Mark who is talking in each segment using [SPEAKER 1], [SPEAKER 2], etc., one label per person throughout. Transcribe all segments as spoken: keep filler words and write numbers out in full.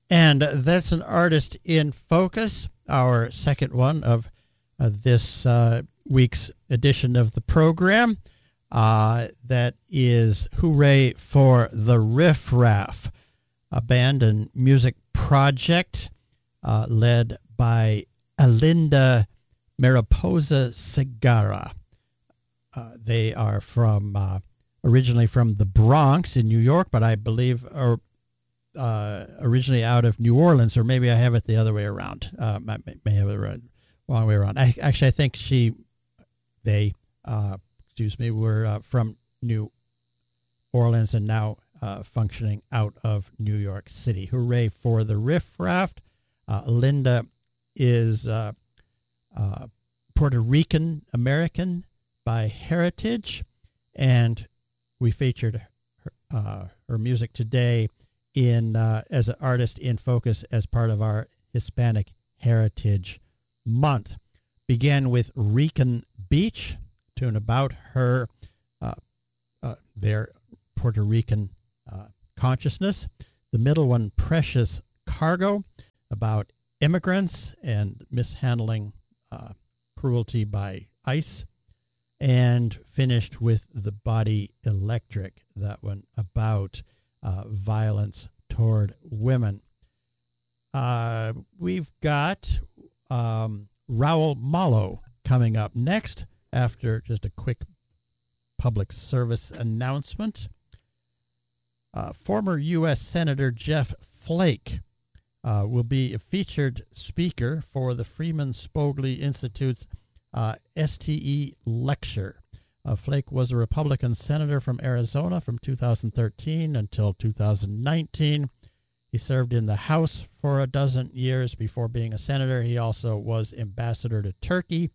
[SPEAKER 1] And that's an artist in focus, our second one of uh, this uh, week's edition of the program. Uh, that is Hooray for the Riff Raff, a band and music project uh, led by Alinda Mariposa Segarra. Uh, they are from uh, originally from the Bronx in New York, but I believe are uh, originally out of New Orleans, or maybe I have it the other way around. Uh, I may, may have it the wrong way around. I, actually, I think she, they, uh, excuse me, were uh, from New Orleans and now uh, functioning out of New York City. Hooray for the Riff Raff. Uh, Linda is uh, uh, Puerto Rican American by heritage, and we featured her, uh, her music today in uh, as an artist in focus as part of our Hispanic Heritage Month. Began with Rican Beach, tune about her, uh, uh, their Puerto Rican uh, consciousness. The middle one, Precious Cargo, about immigrants and mishandling uh, cruelty by ICE. And finished with The Body Electric, that one about uh, violence toward women. Uh, we've got um, Raul Malo coming up next after just a quick public service announcement. Uh, former U S Senator Jeff Flake uh, will be a featured speaker for the Freeman Spogli Institute's Uh, S T E lecture. Uh, Flake was a Republican senator from Arizona from two thousand thirteen until two thousand nineteen. He served in the House for a dozen years before being a senator. He also was ambassador to Turkey.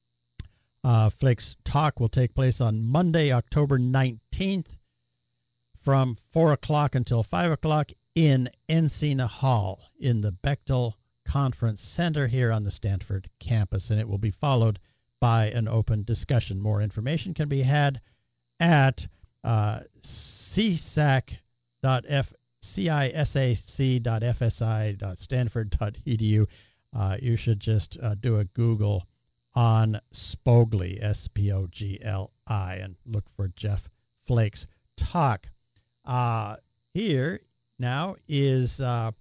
[SPEAKER 1] Uh, Flake's talk will take place on Monday, October nineteenth from four o'clock until five o'clock in Encina Hall in the Bechtel Conference Center here on the Stanford campus, and it will be followed by an open discussion. More information can be had at uh, c s a c dot f c i s a c dot f s i dot stanford dot e d u. Uh, you should just uh, do a Google on Spogli, S P O G L I, and look for Jeff Flake's talk. Uh, here now is Uh,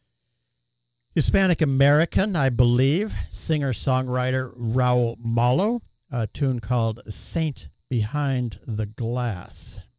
[SPEAKER 1] Hispanic American, I believe, singer-songwriter Raul Malo, a tune called Saint Behind the Glass.